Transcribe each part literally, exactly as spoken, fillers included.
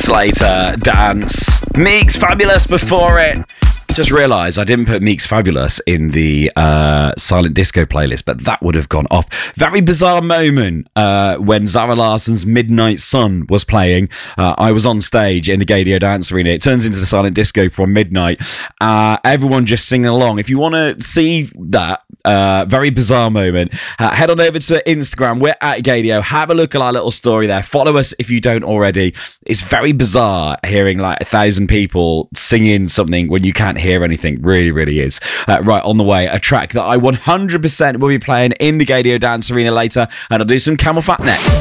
Slater dance. Meek's Fabulous before it. Just realised I didn't put Meek's Fabulous in the uh, Silent Disco playlist, but that would have gone off. Very bizarre moment uh, when Zara Larsson's Midnight Sun was playing. Uh, I was on stage in the Gaydio Dance Arena. It turns into the Silent Disco from midnight. Uh, everyone just singing along. If you want to see that uh, very bizarre moment, uh, head on over to Instagram. We're at Gaydio. Have a look at our little story there. Follow us if you don't already. It's very bizarre hearing like a thousand people singing something when you can't hear hear anything. Really, really is. Uh, right, on the way, a track that I one hundred percent will be playing in the Gaydio Dance Arena later, and I'll do some Camel Fat next.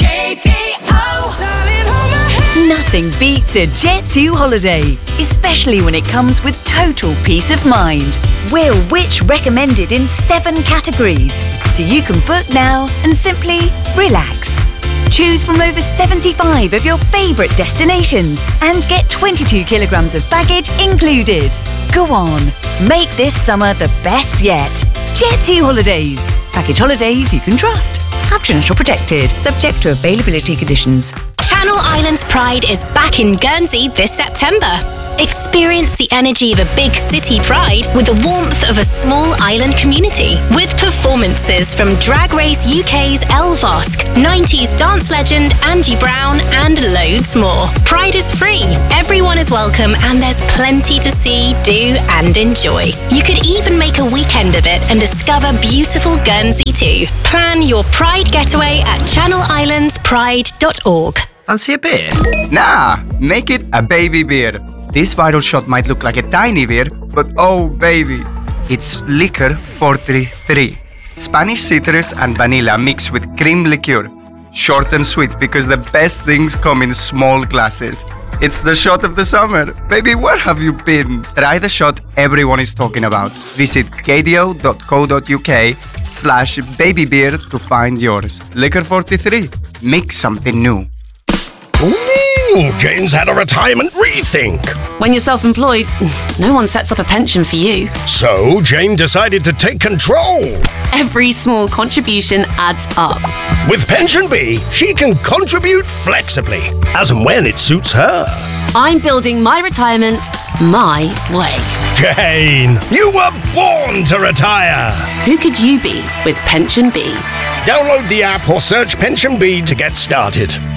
Nothing beats a Jet two holiday, especially when it comes with total peace of mind. We're Which recommended in seven categories, so you can book now and simply relax. Choose from over seventy-five of your favourite destinations and get twenty-two kilograms of baggage included. Go on, make this summer the best yet. Jet two Holidays. Package holidays you can trust. Caption protected, subject to availability conditions. Channel Islands Pride is back in Guernsey this September. Experience the energy of a big city pride with the warmth of a small island community. With performances from Drag Race U K's Elle Vosk, nineties dance legend Angie Brown, and loads more. Pride is free, everyone is welcome, and there's plenty to see, do, and enjoy. You could even make a weekend of it and discover beautiful Guernsey too. Plan your Pride getaway at channel islands pride dot org. Fancy a beer? Nah, make it a baby beer. This viral shot might look like a tiny beer, but oh baby, it's Liquor forty-three. Spanish citrus and vanilla mixed with cream liqueur. Short and sweet because the best things come in small glasses. It's the shot of the summer. Baby, where have you been? Try the shot everyone is talking about. Visit gaydio dot co dot uk slash baby beer to find yours. Liquor forty-three. Make something new. Ooh, Jane's had a retirement rethink. When you're self-employed, no one sets up a pension for you. So Jane decided to take control. Every small contribution adds up. With PensionBee, she can contribute flexibly, as and when it suits her. I'm building my retirement my way. Jane, you were born to retire. Who could you be with PensionBee? Download the app or search PensionBee to get started.